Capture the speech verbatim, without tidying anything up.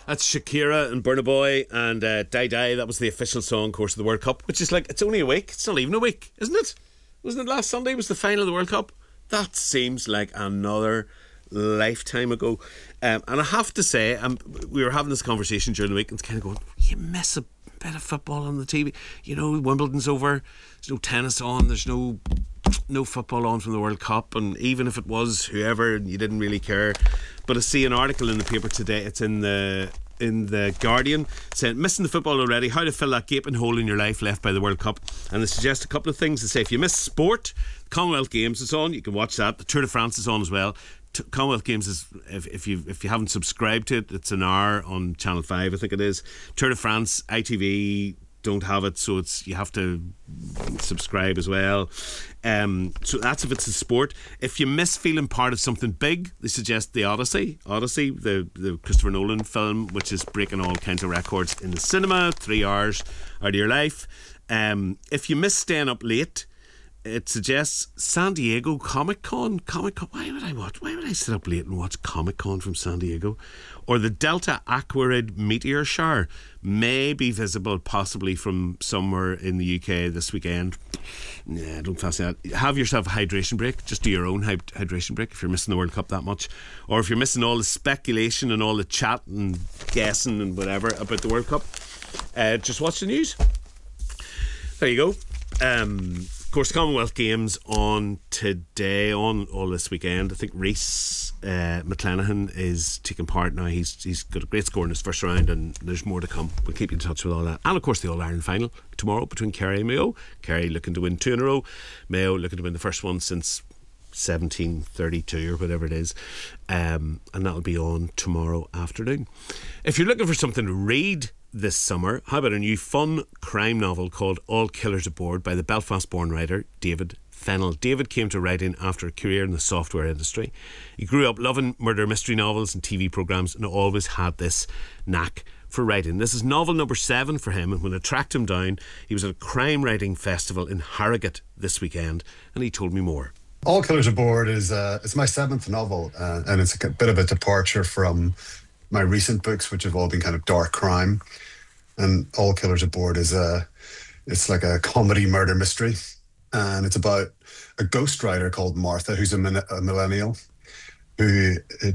That's Shakira and Burna Boy and uh, Die Die. That was the official song, of course, of the World Cup, which is like, it's only a week. It's not even a week, isn't it? Wasn't it last Sunday was the final of the World Cup? That seems like another lifetime ago. Um, and I have to say, um, we were having this conversation during the week and it's kind of going, you miss a bit of football on the T V. You know, Wimbledon's over. There's no tennis on. There's no no football on from the World Cup. And even if it was whoever, you didn't really care. But I see an article in the paper today. It's in the in the Guardian saying, missing the football already, how to fill that gaping hole in your life left by the World Cup. And they suggest a couple of things. They say if you miss sport, Commonwealth Games is on, you can watch that. The Tour de France is on as well. T- Commonwealth Games is, if, if you if you haven't subscribed to it, it's an hour on Channel five, I think it is. Tour de France, I T V don't have it, so it's you have to subscribe as well. Um, so that's if it's a sport. If you miss feeling part of something big, they suggest the Odyssey. Odyssey, the, the Christopher Nolan film, which is breaking all kinds of records in the cinema, three hours out of your life. Um, if you miss staying up late, it suggests San Diego Comic Con. Comic Con. Why would I watch? Why would I sit up late and watch Comic Con from San Diego? Or the Delta Aquarid meteor shower may be visible, possibly from somewhere in the U K this weekend. Nah, don't fancy that. Have yourself a hydration break. Just do your own hy- hydration break if you're missing the World Cup that much, or if you're missing all the speculation and all the chat and guessing and whatever about the World Cup. Uh, just watch the news. There you go. Um. Of course, Commonwealth Games on today, on all this weekend. I think Rhys uh, McClenaghan is taking part now. He's he's got a great score in his first round, and there's more to come. We'll keep you in touch with all that. And of course, the All Ireland final tomorrow between Kerry and Mayo. Kerry looking to win two in a row. Mayo looking to win the first one since seventeen thirty-two or whatever it is. Um, and that'll be on tomorrow afternoon. If you're looking for something to read this summer, how about a new fun crime novel called All Killers Aboard by the Belfast-born writer David Fennell. David came to writing after a career in the software industry. He grew up loving murder mystery novels and T V programmes and always had this knack for writing. This is novel number seven for him, and when I tracked him down, he was at a crime writing festival in Harrogate this weekend, and he told me more. All Killers Aboard is uh, it's my seventh novel, uh, and it's a bit of a departure from my recent books, which have all been kind of dark crime. And All Killers Aboard is a, it's like a comedy murder mystery, and it's about a ghostwriter called Martha, who's a, min- a millennial, who it